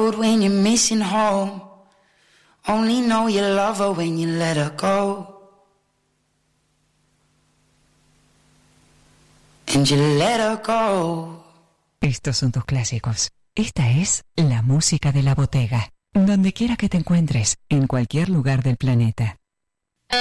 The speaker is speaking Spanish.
road when you're missing home. Only know you love her when you let her go. And you let her go. Estos son tus clásicos. Esta es la música de la botega. Donde quiera que te encuentres, en cualquier lugar del planeta.